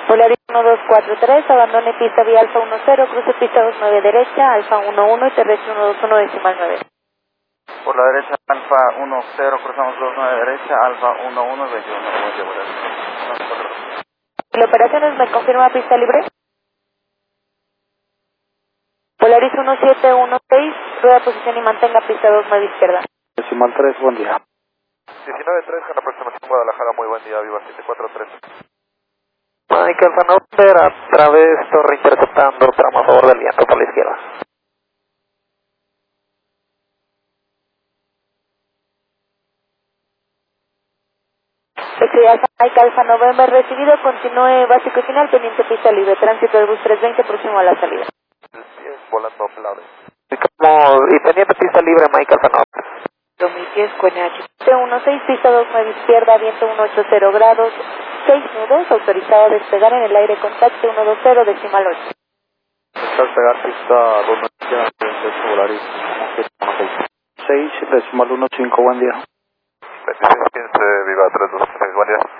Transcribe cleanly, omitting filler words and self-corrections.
Polaris 1243, abandone pista vía Alfa 10, cruce pista 29 derecha, Alfa 11 y terrestre 121 decimal 9. Por la derecha, Alfa 10, cruzamos 29 derecha, Alfa 11 y 21. ¿La operaciones me confirma pista libre? Polaris 1716, rueda posición y mantenga pista 29 izquierda. Decimal 3, buen día. 19-3 con aproximación Guadalajara, muy buen día, viva 743. Michael Van Otter, a través torre interceptando, tramo a favor del viento por la izquierda. Estrella Mike Alfa November recibido, continúe básico y final, pendiente pista libre, tránsito del bus 320 próximo a la salida. 10 volando Plave. Y pendiente pista libre, Michael Van Otter. 2010 QNH. T16, pista 29 izquierda, viento 180 grados, 6 nudos, autorizado a despegar en el aire, contacto 120 decimal 8. Despegar pista 29 izquierda, Polaris 6, decimal 15, buen día. 2615, viva 326, buen día.